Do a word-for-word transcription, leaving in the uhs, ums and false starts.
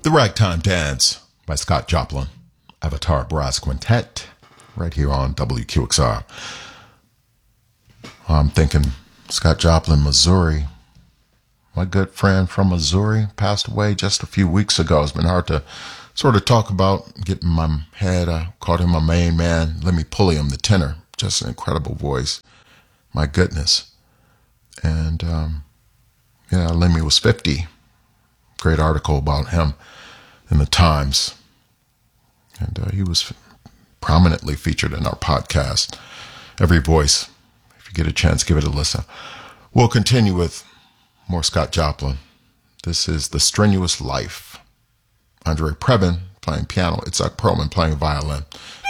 The Ragtime Dance by Scott Joplin, Avatar Brass Quintet, right here on W Q X R. I'm thinking Scott Joplin, Missouri. My good friend from Missouri passed away just a few weeks ago. It's been hard to sort of talk about, getting my head. I called him my main man, Lemmy Pulliam, the tenor. Just an incredible voice. My goodness. And, um, yeah, Lemmy was fifty. Great article about him in the Times. And uh, he was prominently featured in our podcast, Every Voice. If you get a chance, give it a listen. We'll continue with more Scott Joplin. This is The Strenuous Life. Andre Previn playing piano. Itzhak Perlman playing violin.